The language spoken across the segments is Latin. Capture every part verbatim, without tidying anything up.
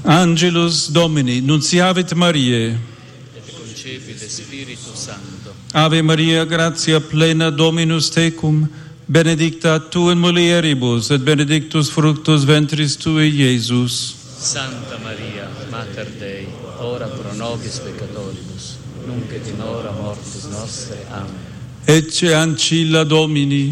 Angelus Domini, nunciavit Mariae. Et concepit Spiritus Sancto. Ave Maria, gratia plena, Dominus tecum, benedicta tu in mulieribus, et benedictus fructus ventris tui, Iesus. Santa Maria, Mater Dei, ora pro nobis peccatoribus, nunc et in hora mortis nostre. Amen. Ecce ancilla Domini.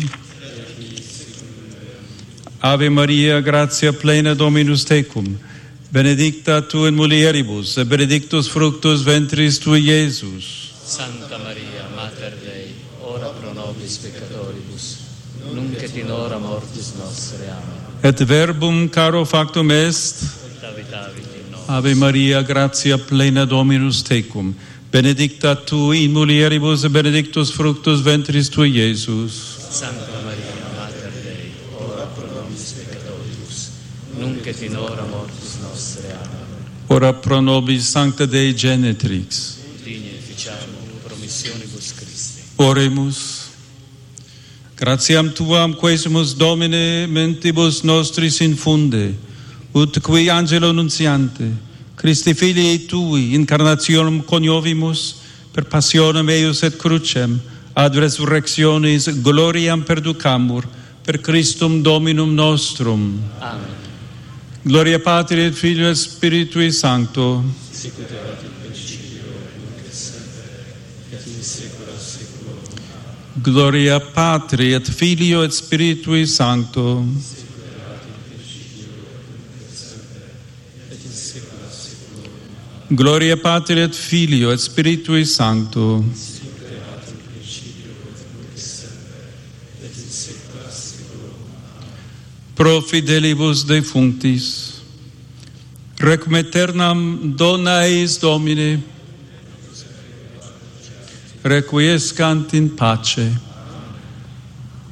Ave Maria, gratia plena, Dominus tecum, benedicta tu in mulieribus, et benedictus fructus ventris tui, Iesus. Santa Maria, Mater Dei, ora pro nobis peccatoribus, nunc et in hora mortis nostre. Amen. Et verbum caro factum est. Et habitavit in nobis. Ave Maria, gratia plena, Dominus tecum, benedicta tu in mulieribus, et benedictus fructus ventris tui, Iesus. Santa Maria, Mater Dei, ora pro nobis peccatoribus, nunc et in hora mortis nostre. Amen. Ora pro nobis Sancta Dei Genetrix. Digne ficiamo promissionibus Christi. Oremus. Gratiam tuam quaesimus Domine mentibus nostris infunde, ut qui angelo nuntiante, Christi filii tui incarnationem coniovimus, per passionem eius et crucem, ad resurrectionis gloriam perducamur, per Christum Dominum nostrum. Amen. Gloria Patri et Filio et Spiritui Sancto. Sicut erat in principio, nunc et semper, et in saecula saeculorum. Gloria Patri et Filio et Spiritui Sancto. Sicut erat in principio, nunc et semper, et in saecula saeculorum. Gloria Patri et Filio et Spiritui Sancto. Sicut erat in principio, nunc et semper, et in saecula saeculorum. Pro fidelibus defunctis, requiem aeternam dona eis Domine, requiescant in pace.